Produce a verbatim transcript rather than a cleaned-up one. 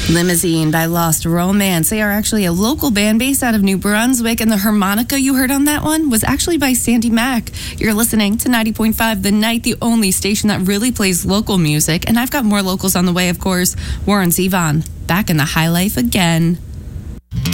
Limousine by Lost Romance. They are actually a local band based out of New Brunswick, and the harmonica you heard on that one was actually by Sandy Mack. You're listening to ninety point five The Night, the only station that really plays local music, and I've got more locals on the way, of course. Warren Zevon, back in the high life again.